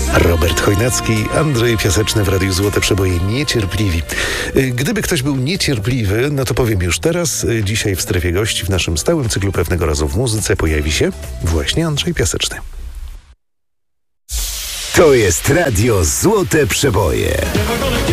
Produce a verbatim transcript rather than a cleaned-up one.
Robert Chojnacki, Andrzej Piaseczny w Radiu Złote Przeboje Niecierpliwi. Gdyby ktoś był niecierpliwy, no to powiem już teraz. Dzisiaj w strefie gości w naszym stałym cyklu Pewnego Razu w Muzyce pojawi się właśnie Andrzej Piaseczny. To jest Radio Złote Przeboje.